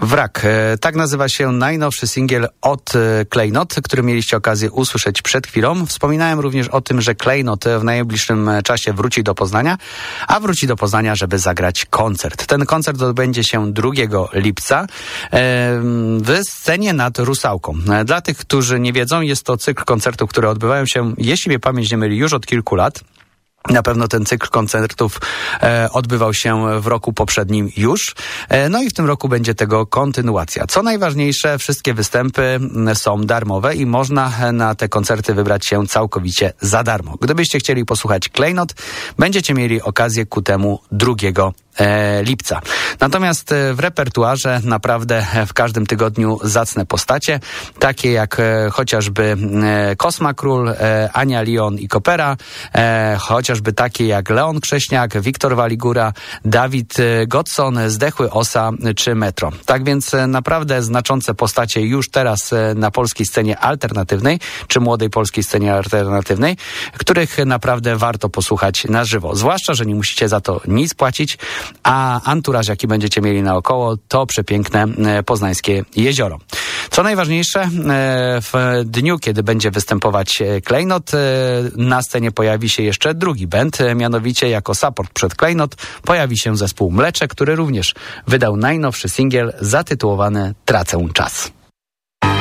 Wrak. Tak nazywa się najnowszy singiel od Klejnot, który mieliście okazję usłyszeć przed chwilą. Wspominałem również o tym, że Klejnot w najbliższym czasie wróci do Poznania, a wróci do Poznania, żeby zagrać koncert. Ten koncert odbędzie się 2 lipca w scenie nad Rusałką. Dla tych, którzy nie wiedzą, jest to cykl koncertów, które odbywają się, jeśli mnie pamięć nie myli, już od kilku lat. Na pewno ten cykl koncertów odbywał się w roku poprzednim już. No i w tym roku będzie tego kontynuacja. Co najważniejsze, wszystkie występy są darmowe i można na te koncerty wybrać się całkowicie za darmo. Gdybyście chcieli posłuchać Klejnot, będziecie mieli okazję ku temu 2 lipca. Natomiast w repertuarze naprawdę w każdym tygodniu zacne postacie, takie jak chociażby Kosma Król, Ania Lion i Kopera, chociażby takie jak Leon Krześniak, Wiktor Waligura, Dawid Godson, Zdechły Osa czy Metro. Tak więc naprawdę znaczące postacie już teraz na polskiej scenie alternatywnej, czy młodej polskiej scenie alternatywnej, których naprawdę warto posłuchać na żywo. Zwłaszcza, że nie musicie za to nic płacić, a anturaż, jaki będziecie mieli naokoło, to przepiękne poznańskie jezioro. Co najważniejsze, w dniu, kiedy będzie występować Klejnot, na scenie pojawi się jeszcze drugi band, mianowicie jako support przed Klejnot pojawi się zespół Mlecze, który również wydał najnowszy singiel zatytułowany Tracę czas.